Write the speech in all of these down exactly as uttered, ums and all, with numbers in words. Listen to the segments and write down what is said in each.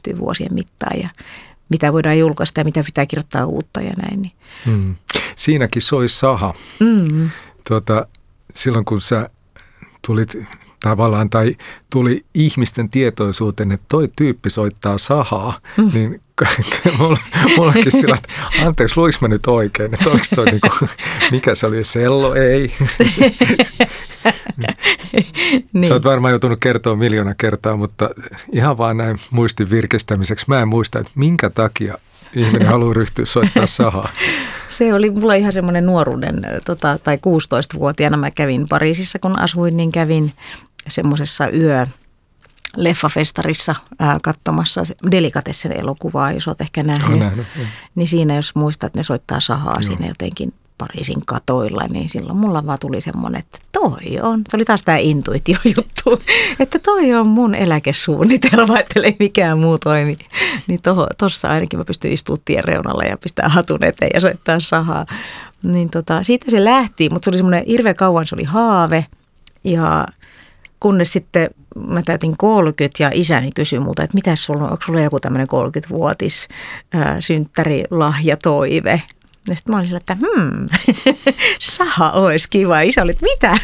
tehty vuosien mittaan ja mitä voidaan julkaista ja mitä pitää kirjoittaa uutta ja näin. Niin. Mm. Siinäkin soi saha. Mm. Tuota, silloin kun sä tulit tavallaan tai tuli ihmisten tietoisuuteen, että toi tyyppi soittaa sahaa, mm. niin mulla, mullakin sillä, että anteeksi, luiks mä nyt oikein, että onko toi niinku, mikä se oli, sello, ei. niin. Sä oot varmaan joutunut kertoa miljoona kertaa, mutta ihan vaan näin muistin virkistämiseksi. Mä en muista, että minkä takia ihminen haluaa ryhtyä soittaa sahaa. Se oli mulla ihan semmoinen nuoruuden, tota, tai kuusitoistavuotiaana mä kävin Pariisissa, kun asuin, niin kävin semmoisessa yö leffafestarissa ää, katsomassa Delikatessen elokuvaa, jos olet ehkä nähnyt. nähnyt niin siinä, jos muistat, ne soittaa sahaa Joo. siinä jotenkin Pariisin katoilla, niin silloin mulla vaan tuli semmoinen, että toi on, se oli taas tämä intuitio-juttu, että toi on mun eläkesuunnitelma, että ei mikään muu toimi. Niin tuossa ainakin mä pystyn istumaan tien reunalla ja pistää hatun eteen ja soittaa sahaa. Niin tota, siitä se lähti, mutta se oli semmoinen hirveän kauan, se oli haave ja kunnes sitten mä täytin kolmekymmentä ja isäni kysyi multa, että mitäs sulla on, onko sulla joku tämmöinen kolmekymmentävuotis ää, synttärilahjatoive? Ja sitten mä olin sillä, että hmm, saha olisi kiva. Isä oli, että mitä?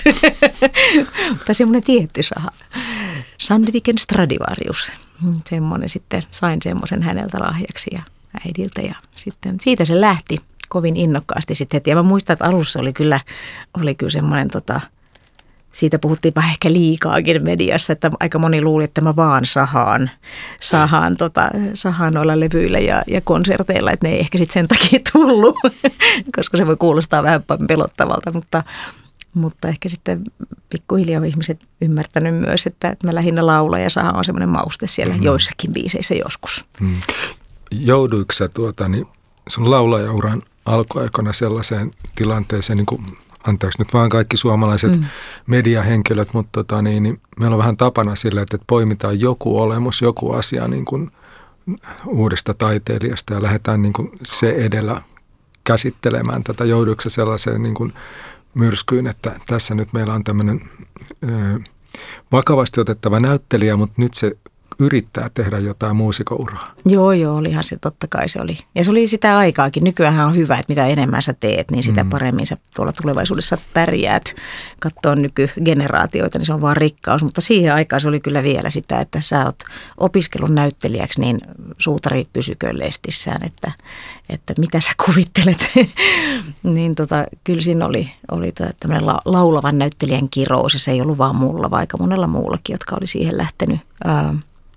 Mutta semmoinen tietty saha. Sandviken Stradivarius. Semmoinen sitten, sain semmoisen häneltä lahjaksi ja äidiltä ja sitten siitä se lähti kovin innokkaasti sitten. Ja mä muistan, että alussa oli kyllä, oli kyllä semmoinen tota, siitä puhuttiin ehkä liikaakin mediassa, että aika moni luuli, että mä vaan sahaan, sahaan, tota, sahaan noilla levyillä ja, ja konserteilla, että ne ei ehkä sitten sen takia tullut, koska se voi kuulostaa vähän pelottavalta, mutta, mutta ehkä sitten pikkuhiljaa ihmiset ymmärtänyt myös, että, että mä lähinnä laulan ja saha on semmoinen mauste siellä mm-hmm. joissakin biiseissä joskus. Mm. Jouduiko sä tuota, niin sun laulajauran alkuaikana sellaiseen tilanteeseen, niin kuin anteeksi nyt vaan kaikki suomalaiset mm. mediahenkilöt, mutta tota, niin, niin meillä on vähän tapana sillä, että poimitaan joku olemus, joku asia niin kuin uudesta taiteilijasta ja lähdetään niin kuin se edellä käsittelemään tätä. Jouduiko se sellaiseen niin kuin myrskyyn, että tässä nyt meillä on tämmöinen ö, vakavasti otettava näyttelijä, mutta nyt se yrittää tehdä jotain muusikouraa. Joo, joo, olihan se, totta kai se oli. Ja se oli sitä aikaakin. Nykyäänhän on hyvä, että mitä enemmän sä teet, niin sitä paremmin sä tuolla tulevaisuudessa pärjäät. Katsoa nykygeneraatioita, niin se on vaan rikkaus. Mutta siihen aikaan se oli kyllä vielä sitä, että sä oot opiskelun näyttelijäksi, niin suutari pysyköön lestissään, että, että mitä sä kuvittelet. niin tota, kyllä siinä oli, oli tämmöinen la, laulavan näyttelijän kirous, ja se ei ollut vaan mulla, vaikka monella muullakin, jotka oli siihen lähtenyt. Ää,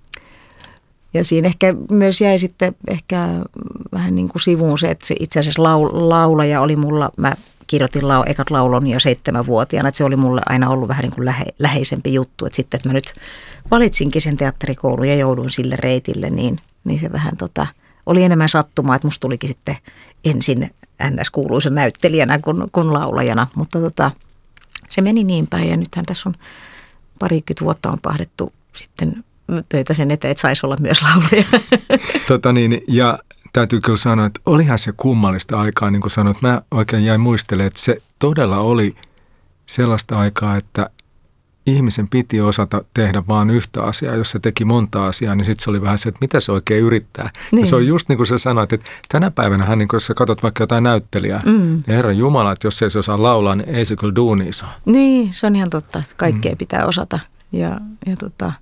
Ja siinä ehkä myös jäi sitten ehkä vähän niin kuin sivuun se, että se itse asiassa laul, laulaja oli mulla, mä kirjoitin lau, ekat laulun jo seitsemänvuotiaana, että se oli mulle aina ollut vähän niin kuin lähe, läheisempi juttu, että sitten, että mä nyt valitsinkin sen teatterikoulun ja jouduin sille reitille, niin, niin se vähän tota, oli enemmän sattumaa, että musta tulikin sitten ensin N S-kuuluisen näyttelijänä kuin, kuin laulajana, mutta tota, se meni niin päin ja nythän tässä on parikymmentä vuotta on pahdettu sitten töitä sen eteen, että saisi olla myös laulaja. Tota niin, ja täytyy kyllä sanoa, että olihan se kummallista aikaa, niin kuin sanoit. Mä oikein jäin muistelemaan, että se todella oli sellaista aikaa, että ihmisen piti osata tehdä vaan yhtä asiaa. Jos se teki monta asiaa, niin sitten se oli vähän se, että mitä se oikein yrittää. Niin. Ja se on just niin kuin sä sanoit, että tänä päivänä, niin kun sä katsot vaikka jotain näyttelijää, mm. niin Herran Jumala, että jos ei se osaa laulaa, niin ei se kyllä duunia saa. Niin, se on ihan totta. Kaikkea mm. pitää osata. Ja, ja tota...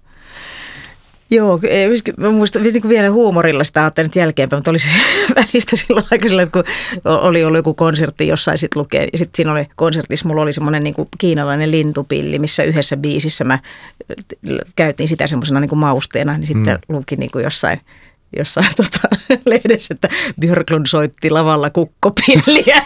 Joo, mä muistan vielä huumorilla sitä ajattelin nyt jälkeenpäin, mutta oli se välistä silloin aika sillä, että kun oli ollut joku konsertti jossain sitten lukee, ja sitten siinä oli konsertissa, mulla oli semmoinen niin kuin kiinalainen lintupilli, missä yhdessä biisissä mä käytin sitä semmoisena niin kuin mausteena, niin sitten mm. luki niin kuin jossain, jossain tota, lehdessä, että Björklund soitti lavalla kukkopilliä.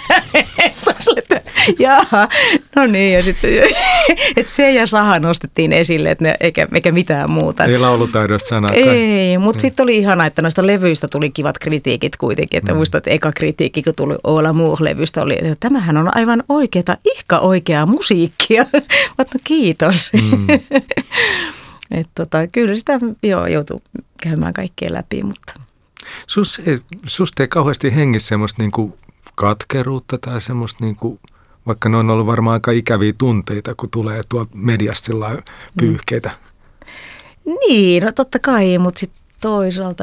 Jaha, no niin, ja sitten että se ja saha nostettiin esille, että ne, eikä, eikä mitään muuta. Ei laulutaidosta sanaa. Ei, mutta sitten oli ihana, että noista levyistä tuli kivat kritiikit kuitenkin, että mm. muistat, että eka kritiikki, kun tuli Ola Muur-levystä, oli, että tämähän on aivan oikeata, ihka oikeaa musiikkia. Mutta no kiitos. Mm. Että tota, kyllä sitä joo, joutui käymään kaikkea läpi, mutta... Sus ei, susta ei kauheasti hengissä semmoista niinku katkeruutta tai semmoista, niinku, vaikka ne on ollut varmaan aika ikäviä tunteita, kun tulee tuolta mediasta sillä pyyhkeitä. Mm. Niin, no totta kai, mutta sitten toisaalta